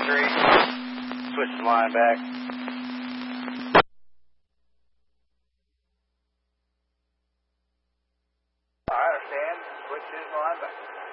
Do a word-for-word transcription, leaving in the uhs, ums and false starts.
three. Switch the line back. I understand. Switch his line back.